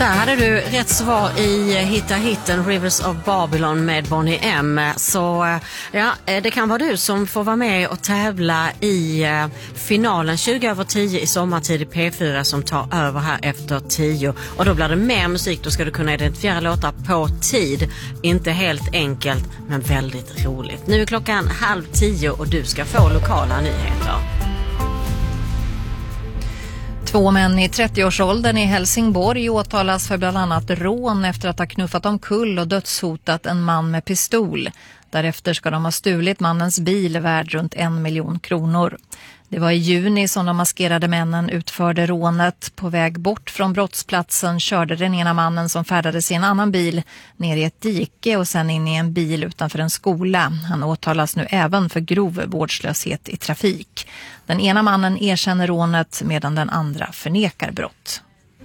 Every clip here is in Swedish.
Där hade du rätt svar i Hitta hitten Rivers of Babylon med Bonnie M. Så ja, det kan vara du som får vara med och tävla i finalen 20:10 i sommartid i P4 som tar över här efter 10. Och då blir det mer musik, då ska du kunna identifiera låtar på tid. Inte helt enkelt, men väldigt roligt. Nu är klockan 9:30 och du ska få lokala nyheter. 2 män i 30-årsåldern i Helsingborg åtalas för bland annat rån efter att ha knuffat omkull och dödshotat en man med pistol. Därefter ska de ha stulit mannens bil värd runt 1 miljon kronor. Det var i juni som de maskerade männen utförde rånet. På väg bort från brottsplatsen körde den ena mannen som färdades i en annan bil ner i ett dike och sen in i en bil utanför en skola. Han åtalas nu även för grov vårdslöshet i trafik. Den ena mannen erkänner rånet medan den andra förnekar brott.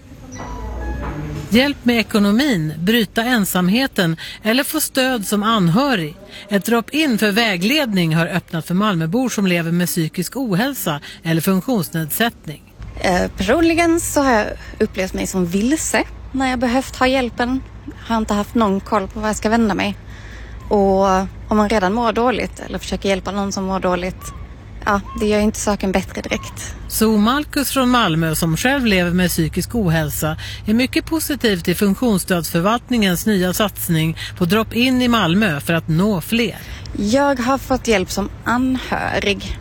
Hjälp med ekonomin, bryta ensamheten eller få stöd som anhörig. Ett drop-in för vägledning har öppnat för Malmöbor som lever med psykisk ohälsa eller funktionsnedsättning. Personligen så har jag upplevt mig som vilse när jag behövt ha hjälpen. Jag har inte haft någon koll på vad jag ska vända mig. Och om man redan mår dåligt eller försöker hjälpa någon som mår dåligt, ja, det gör inte saken bättre direkt. Så Marcus från Malmö, som själv lever med psykisk ohälsa, är mycket positiv till funktionsstödsförvaltningens nya satsning på drop-in i Malmö för att nå fler. Jag har fått hjälp som anhörig.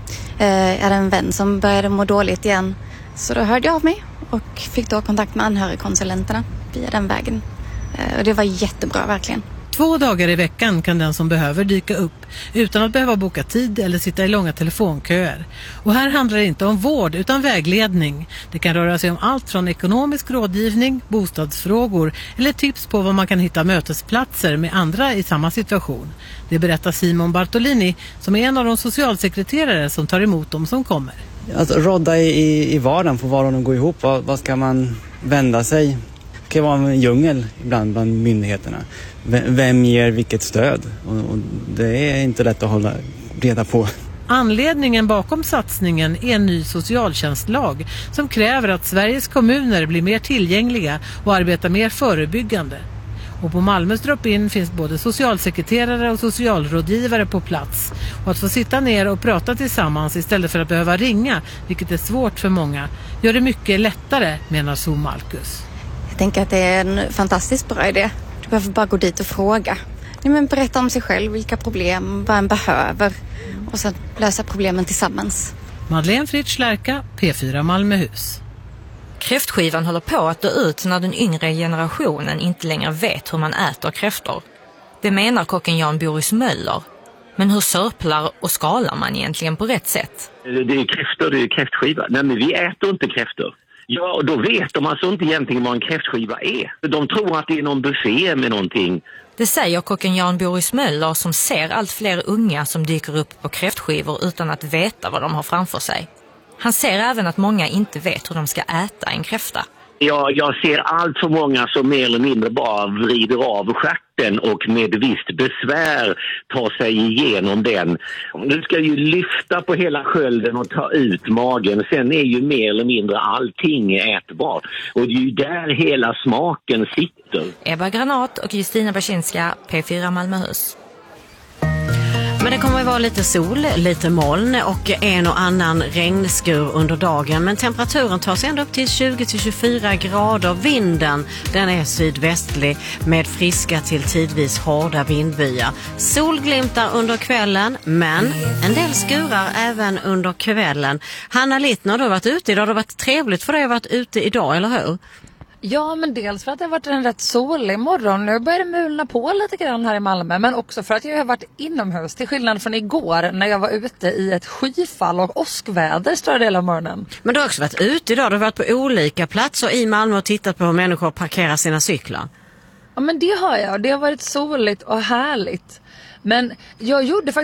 Jag hade en vän som började må dåligt igen. Så då hörde jag av mig och fick då kontakt med anhörigkonsulenterna via den vägen. Och det var jättebra, verkligen. 2 dagar i veckan kan den som behöver dyka upp utan att behöva boka tid eller sitta i långa telefonköer. Och här handlar det inte om vård utan vägledning. Det kan röra sig om allt från ekonomisk rådgivning, bostadsfrågor eller tips på var man kan hitta mötesplatser med andra i samma situation. Det berättar Simon Bartolini som är en av de socialsekreterare som tar emot dem som kommer. Alltså, rodda i vardagen, få vardagen att gå ihop. Vad ska man vända sig? Det kan vara en djungel ibland bland myndigheterna. Vem ger vilket stöd? Och det är inte lätt att hålla reda på. Anledningen bakom satsningen är en ny socialtjänstlag som kräver att Sveriges kommuner blir mer tillgängliga och arbetar mer förebyggande. Och på Malmös drop-in finns både socialsekreterare och socialrådgivare på plats. Och att få sitta ner och prata tillsammans istället för att behöva ringa, vilket är svårt för många, gör det mycket lättare, menar So Marcus. Jag tänker att det är en fantastiskt bra idé. Du behöver bara gå dit och fråga. Berätta om sig själv, vilka problem, vad en behöver. Och sen lösa problemen tillsammans. Madeleine Fritz Lärka, P4 Malmöhus. Kräftskivan håller på att dö ut när den yngre generationen inte längre vet hur man äter kräftor. Det menar kocken Jan Boris Möller. Men hur sörplar och skalar man egentligen på rätt sätt? Det är kräftor, det är kräftskiva. Nej, men vi äter inte kräftor. Ja, och då vet de alltså inte egentligen vad en kräftskiva är. De tror att det är någon buffé med någonting. Det säger kocken Jan Boris Möller som ser allt fler unga som dyker upp på kräftskivor utan att veta vad de har framför sig. Han ser även att många inte vet hur de ska äta en kräfta. Jag ser allt för många som mer eller mindre bara vrider av stjärten och med visst besvär tar sig igenom den. Nu ska ju lyfta på hela skölden och ta ut magen. Sen är ju mer eller mindre allting ätbart. Och det är ju där hela smaken sitter. Ebba Granat och Justina Baczynska, P4 Malmöhus. Men det kommer att vara lite sol, lite moln och en och annan regnskur under dagen. Men temperaturen tar sig ändå upp till 20-24 grader. Vinden, den är sydvästlig med friska till tidvis hårda vindbyar. Solglimtar under kvällen, men en del skurar även under kvällen. Hanna Littner, du har varit ute idag. Det har varit trevligt för dig att ha varit ute idag, eller hur? Ja, men dels för att det har varit en rätt solig morgon. Nu börjar det mulna på lite grann här i Malmö. Men också för att jag har varit inomhus. Till skillnad från igår när jag var ute i ett skyfall och åskväder större del av morgonen. Men du har också varit ute idag. Du har varit på olika platser i Malmö och tittat på hur människor parkerar sina cyklar. Ja, men det har jag. Det har varit soligt och härligt. Men jag gjorde faktiskt